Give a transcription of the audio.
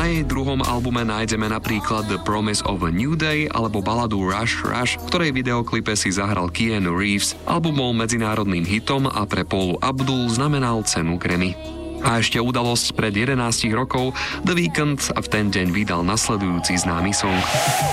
Na jej druhom albume nájdeme napríklad The Promise of a New Day alebo baladu Rush Rush, v ktorej videoklipe si zahral Keanu Reeves. Album bol medzinárodným hitom a pre Paulu Abdul znamenal cenu Grammy. A ešte udalosť pred 11 rokov, The Weeknd v ten deň vydal nasledujúci známy song.